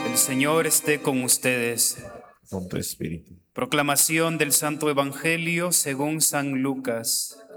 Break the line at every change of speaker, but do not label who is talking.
El Señor esté con ustedes.
Con tu espíritu.
Proclamación del Santo Evangelio según San Lucas.